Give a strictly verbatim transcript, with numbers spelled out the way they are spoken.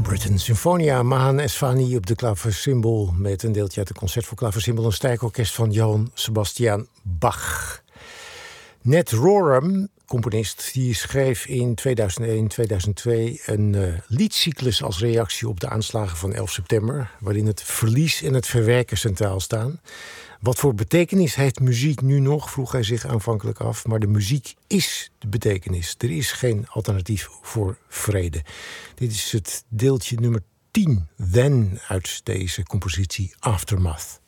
Britain Sinfonia, Mahan Esfahani op de klaversymbol met een deeltje uit het concert voor klaversymbol, een strijkorkest van Johann Sebastian Bach. Ned Rorem, componist, die schreef in tweeduizend één tweeduizend twee een uh, liedcyclus als reactie op de aanslagen van elf september, waarin het verlies en het verwerken centraal staan. Wat voor betekenis heeft muziek nu nog, vroeg hij zich aanvankelijk af. Maar de muziek is de betekenis. Er is geen alternatief voor vrede. Dit is het deeltje nummer tien, Then, uit deze compositie Aftermath.